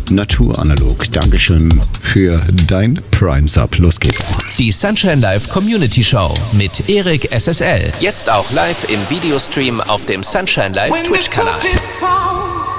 Naturanalog. Dankeschön für dein Prime-Sub. Los geht's. Die Sunshine Live Community Show mit Erik SSL. Jetzt auch live im Videostream auf dem Sunshine Live Twitch-Kanal.